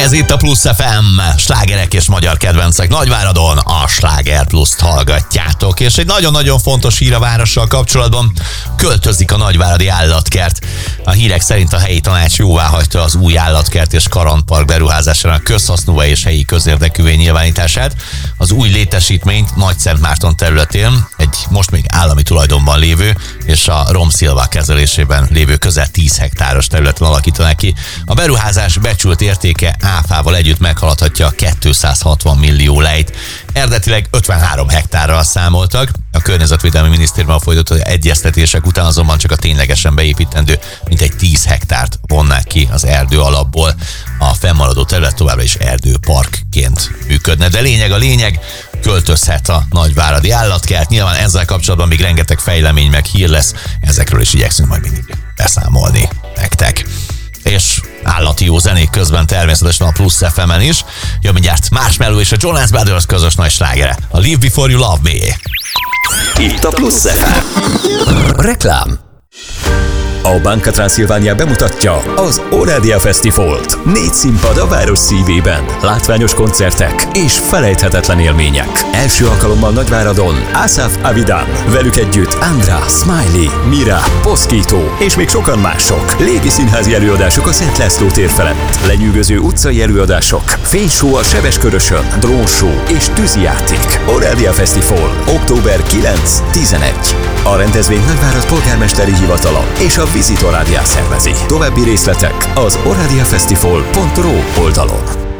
Ez itt a Plusz FM, slágerek és magyar kedvencek Nagyváradon, a Sláger Pluszt hallgatjátok. És egy nagyon-nagyon fontos hír a várossal kapcsolatban, költözik a nagyváradi állatkert. A hírek szerint a helyi tanács jóváhagyta az új állatkert és kalandpark beruházásának közhasznúvá és helyi közérdekűvé nyilvánítását. Az új létesítményt Nagyszentmárton területén egy most még állami tulajdonban lévő és a Romszilva kezelésében lévő közel 10 hektáros területen alakítanak ki. A beruházás becsült értéke áfával együtt meghaladhatja a 260 millió lejt. Eredetileg 53 hektárral számoltak. A Környezetvédelmi Minisztériummal folytatott egyeztetések után azonban csak a ténylegesen beépítendő mintegy 10 hektárt vonnák ki az erdő alapból. A fennmaradó terület továbbra is erdőparkként működne. De lényeg, költözhet a nagyváradi állatkert. Nyilván ezzel kapcsolatban még rengeteg fejlemény meg hír lesz. Ezekről is igyekszünk majd mindig beszámolni nektek. És állati jó zenék közben természetesen a Plusz FM-en is. Jön mindjárt Marshmello és a Jonas Brothers közös nagy slágere, a Live Before You Love Me. Itt a Plusz FM. Reklám. A Banca Transilvania bemutatja az Oradia Fesztivált. 4 színpad a város szívében, látványos koncertek és felejthetetlen élmények. Első alkalommal Nagyváradon Asaf Avidan, velük együtt Andra, Smiley, Mira, Poszkító és még sokan mások. Légi színházi előadások a Szent László tér felett, lenyűgöző utcai előadások, fényshow a Sebeskörösön, drónshow és tűzijáték. Oradia Fesztivál, október 9-11. A rendezvény Nagyvárad polgármesteri hivatala és a Visit Oradia szervezi. További részletek az oradiafestival.ro oldalon.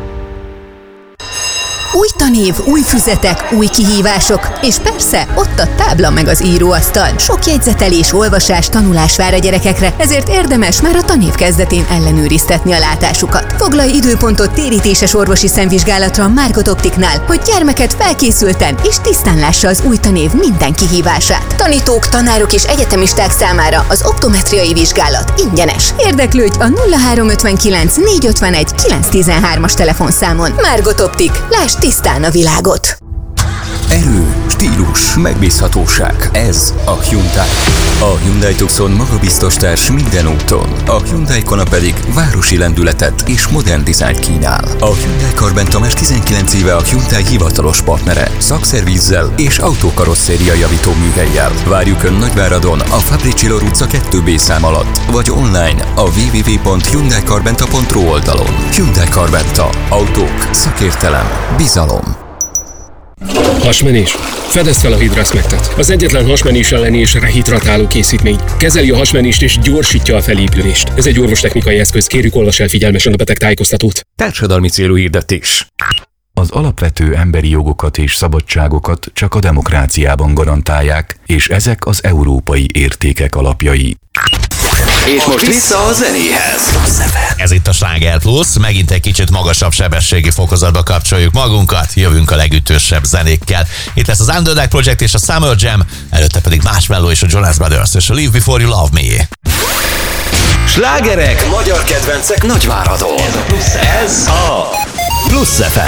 Új tanév, új füzetek, új kihívások, és persze ott a tábla meg az íróasztal. Sok jegyzetelés, olvasás, tanulás vár a gyerekekre, ezért érdemes már a tanév kezdetén ellenőriztetni a látásukat. Foglalj időpontot térítéses orvosi szemvizsgálatra a Margot Optiknál, hogy gyermeket felkészülten és tisztán lássa az új tanév minden kihívását. Tanítók, tanárok és egyetemisták számára az optometriai vizsgálat ingyenes. Érdeklődj a 0359 451 913-as telefonszámon. Margot Optik, láss tisztán a világot! Erő, stílus, megbízhatóság. Ez a Hyundai. A Hyundai Tucson magabiztos társ minden úton. A Hyundai Kona pedig városi lendületet és modern dizájnt kínál. A Hyundai Karbon Tamás 19 éve a Hyundai hivatalos partnere. Szakszervízzel és autókarosszéria javító műhellyel. Várjuk Ön Nagyváradon a Fabricsilo utca 2B szám alatt, vagy online a www.hyundaikarbenta.ro oldalon. Hyundai Karbenta. Autók, szakértelem, bizalom. Hasmenés. Fedezd fel a Hidraszmektet. Az egyetlen hasmenés elleni és rehidratáló készítmény. Kezeli a hasmenést és gyorsítja a felépülést. Ez egy orvostechnikai eszköz. Kérjük, olvass el figyelmesen a betegtájékoztatót. Társadalmi célú hirdetés. Az alapvető emberi jogokat és szabadságokat csak a demokráciában garantálják, és ezek az európai értékek alapjai. És most vissza a zenéhez. Ez itt a Sláger Plusz, megint egy kicsit magasabb sebességi fokozatba kapcsoljuk magunkat, jövünk a legütősebb zenékkel. Itt lesz az Underdog Project és a Summer Jam, előtte pedig Marshmello és a Jonas Brothers és a Live Before You Love Me. Slágerek, magyar kedvencek Nagyváradon. Ez a Plusz FM.